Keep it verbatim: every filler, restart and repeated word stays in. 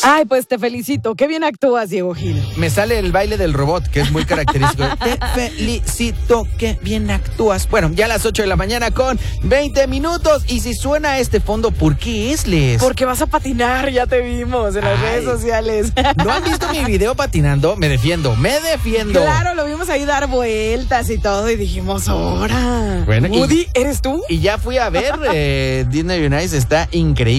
Ay, pues te felicito. Qué bien actúas, Diego Gil. Me sale el baile del robot, que es muy característico. Te felicito, qué bien actúas. Bueno, ya a las ocho de la mañana con veinte minutos. Y si suena este fondo, ¿por qué es, Les? Porque vas a patinar, ya te vimos en las Ay. redes sociales. ¿No han visto mi video patinando? Me defiendo, me defiendo. Claro, lo vimos ahí dar vueltas y todo y dijimos, ¡hora! Bueno, y- Woody, ¿eres tú? Y ya fui a ver, eh, Disney on Ice está increíble.